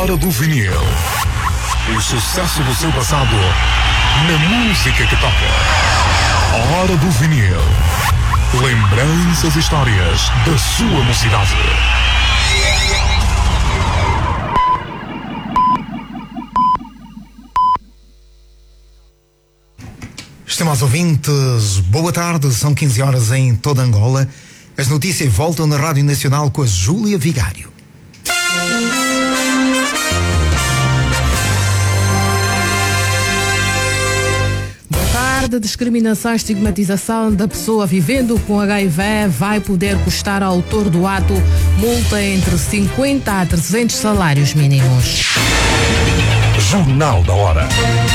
Hora do vinil. O sucesso do seu passado na música que toca. Hora do vinil. Lembranças e histórias da sua mocidade. Estimados ouvintes, boa tarde, são 15 horas em toda Angola. As notícias voltam na Rádio Nacional com a Júlia Vigário. Boa tarde. Discriminação e estigmatização da pessoa vivendo com HIV vai poder custar ao autor do ato multa entre 50 a 300 salários mínimos. Jornal da Hora.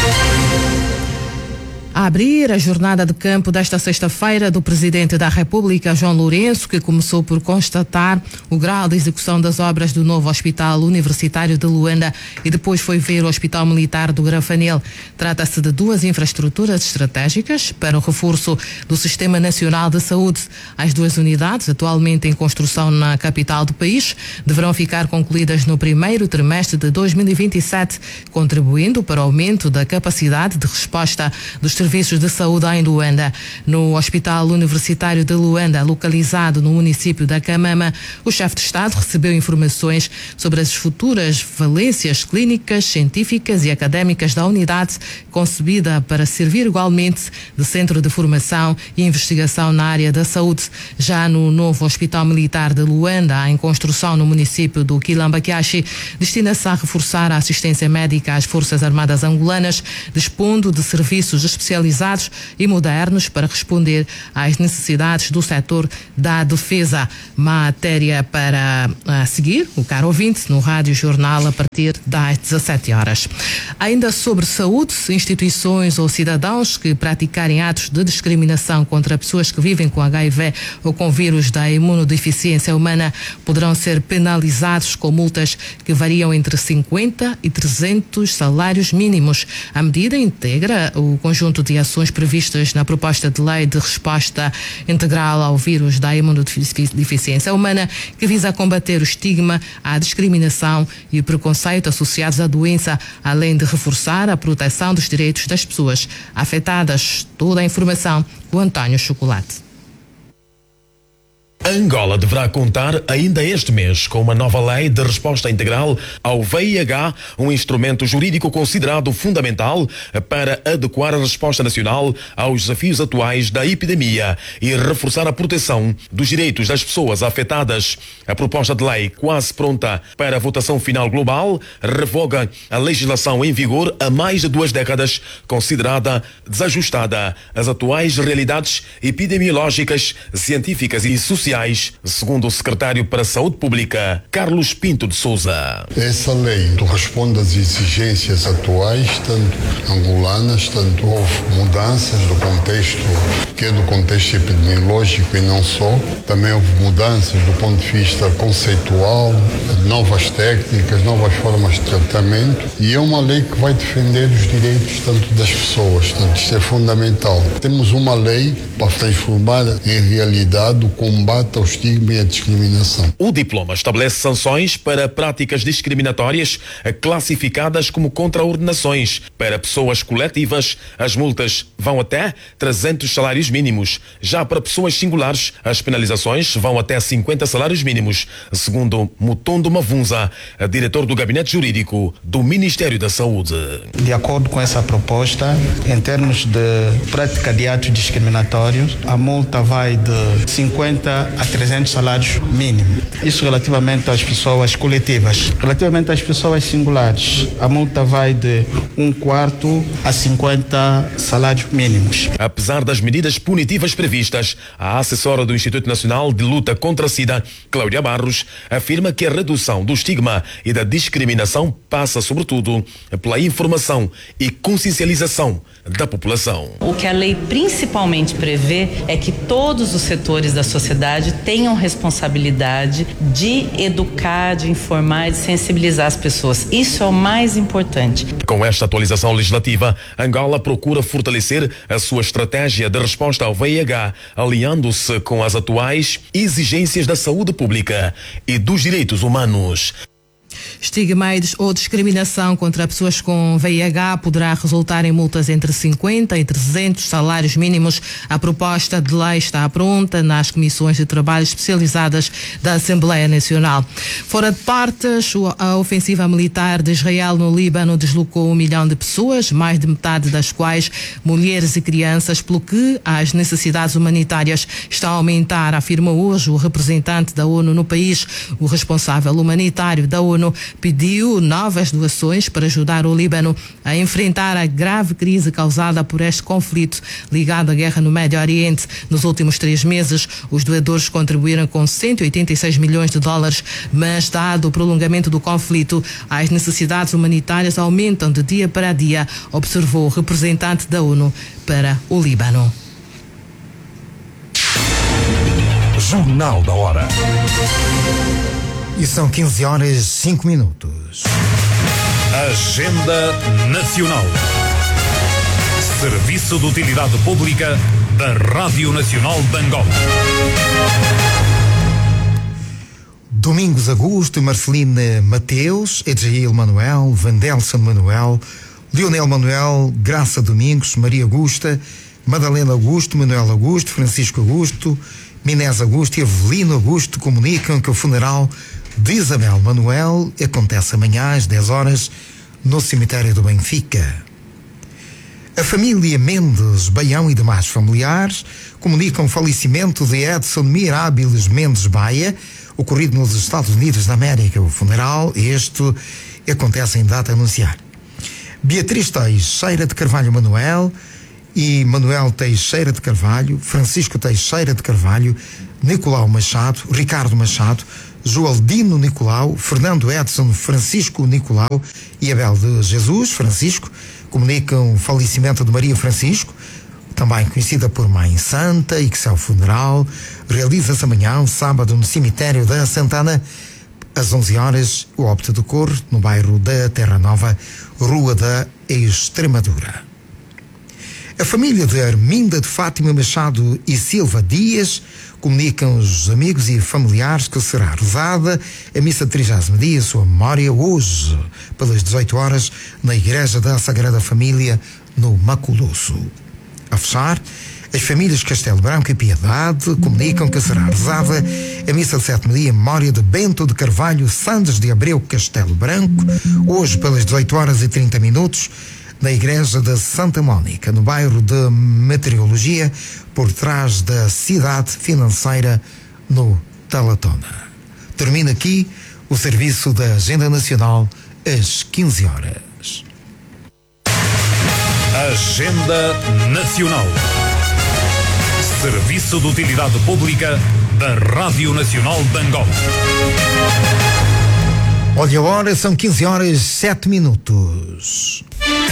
A abrir a jornada de campo desta sexta-feira do Presidente da República, João Lourenço, que começou por constatar o grau de execução das obras do novo Hospital Universitário de Luanda e depois foi ver o Hospital Militar do Grafanel. Trata-se de duas infraestruturas estratégicas para o reforço do Sistema Nacional de Saúde. As duas unidades, atualmente em construção na capital do país, deverão ficar concluídas no primeiro trimestre de 2027, contribuindo para o aumento da capacidade de resposta dos serviços de saúde em Luanda. No Hospital Universitário de Luanda, localizado no município da Camama, o chefe de Estado recebeu informações sobre as futuras valências clínicas, científicas e académicas da unidade, concebida para servir igualmente de centro de formação e investigação na área da saúde. Já no novo Hospital Militar de Luanda, em construção no município do Quilambaquiaxi, destina-se a reforçar a assistência médica às Forças Armadas angolanas, dispondo de serviços especializados e modernos para responder às necessidades do setor da defesa. Matéria para seguir, o caro ouvinte, no Rádio Jornal a partir das 17 horas. Ainda sobre saúde, instituições ou cidadãos que praticarem atos de discriminação contra pessoas que vivem com HIV ou com vírus da imunodeficiência humana poderão ser penalizados com multas que variam entre 50 e 300 salários mínimos. A medida integra o conjunto de ações previstas na proposta de lei de resposta integral ao vírus da imunodeficiência humana, que visa combater o estigma, a discriminação e o preconceito associados à doença, além de reforçar a proteção dos direitos das pessoas afetadas. Toda a informação com António Chocolate. Angola deverá contar ainda este mês com uma nova lei de resposta integral ao VIH, um instrumento jurídico considerado fundamental para adequar a resposta nacional aos desafios atuais da epidemia e reforçar a proteção dos direitos das pessoas afetadas. A proposta de lei, quase pronta para a votação final global, revoga a legislação em vigor há mais de 2 décadas, considerada desajustada às atuais realidades epidemiológicas, científicas e sociais, segundo o secretário para a Saúde Pública, Carlos Pinto de Sousa. Essa lei responde às exigências atuais, tanto angolanas, tanto houve mudanças do contexto, que é do contexto epidemiológico e não só. Também houve mudanças do ponto de vista conceitual, novas técnicas, novas formas de tratamento, e é uma lei que vai defender os direitos tanto das pessoas, portanto isto é fundamental. Temos uma lei para transformar em realidade o combate ao estigma e à discriminação. O diploma estabelece sanções para práticas discriminatórias classificadas como contraordenações. Para pessoas coletivas, as multas vão até 300 salários mínimos. Já para pessoas singulares, as penalizações vão até 50 salários mínimos, segundo Mutondo Mavunza, diretor do Gabinete Jurídico do Ministério da Saúde. De acordo com essa proposta, em termos de prática de atos discriminatórios, a multa vai de 50 a 300 salários mínimos. Isso relativamente às pessoas coletivas. Relativamente às pessoas singulares, a multa vai de 1/4 a 50 salários mínimos. Apesar das medidas punitivas previstas, a assessora do Instituto Nacional de Luta contra a SIDA, Cláudia Barros, afirma que a redução do estigma e da discriminação passa, sobretudo, pela informação e consciencialização da população. O que a lei principalmente prevê é que todos os setores da sociedade tenham responsabilidade de educar, de informar e de sensibilizar as pessoas. Isso é o mais importante. Com esta atualização legislativa, Angola procura fortalecer a sua estratégia de resposta ao VIH, aliando-se com as atuais exigências da saúde pública e dos direitos humanos. estigma ou discriminação contra pessoas com VIH poderá resultar em multas entre 50 e 300 salários mínimos. A proposta de lei está pronta nas comissões de trabalho especializadas da Assembleia Nacional. Fora de partes, a ofensiva militar de Israel no Líbano deslocou 1 milhão de pessoas, mais de metade das quais mulheres e crianças, pelo que as necessidades humanitárias estão a aumentar, afirma hoje o representante da ONU no país. O responsável humanitário da ONU pediu novas doações para ajudar o Líbano a enfrentar a grave crise causada por este conflito ligado à guerra no Médio Oriente. Nos últimos 3 meses, os doadores contribuíram com 186 milhões de dólares, mas dado o prolongamento do conflito, as necessidades humanitárias aumentam de dia para dia, observou o representante da ONU para o Líbano. Jornal da Hora. E são 15h05. Agenda Nacional. Serviço de Utilidade Pública da Rádio Nacional de Angola. Domingos Augusto, Marcelina Mateus, Edjail Manuel, Vandelson Manuel, Leonel Manuel, Graça Domingos, Maria Augusta, Madalena Augusto, Manuel Augusto, Francisco Augusto, Minés Augusto e Evelino Augusto comunicam que o funeral de Isabel Manuel acontece amanhã às 10 horas no cemitério do Benfica. A família Mendes Baião e demais familiares comunicam o falecimento de Edson Mirábiles Mendes Baia, ocorrido nos Estados Unidos da América. O funeral, acontece em data a anunciar. Beatriz Teixeira de Carvalho Manuel e Manuel Teixeira de Carvalho, Francisco Teixeira de Carvalho, Nicolau Machado, Ricardo Machado, Joaldino Nicolau, Fernando Edson Francisco Nicolau e Abel de Jesus Francisco comunicam o falecimento de Maria Francisco, também conhecida por Mãe Santa, e que seu funeral realiza-se amanhã, sábado, no cemitério da Santana, às 11 horas, o óbito decorre no bairro da Terra Nova, Rua da Extremadura. A família de Arminda de Fátima Machado e Silva Dias comunicam os amigos e familiares que será rezada a missa de 30º dia, sua memória, hoje, pelas 18 horas, na Igreja da Sagrada Família, no Maculuço. A fechar, as famílias Castelo Branco e Piedade comunicam que será rezada a missa de 7º dia em memória de Bento de Carvalho Santos de Abreu Castelo Branco, hoje pelas 18 horas e 30 minutos, na Igreja da Santa Mónica, no bairro de Meteorologia, por trás da cidade financeira, no Talatona. Termina aqui o serviço da Agenda Nacional às 15 horas. Agenda Nacional. Serviço de Utilidade Pública da Rádio Nacional de Angola. Olha a hora, são 15h07.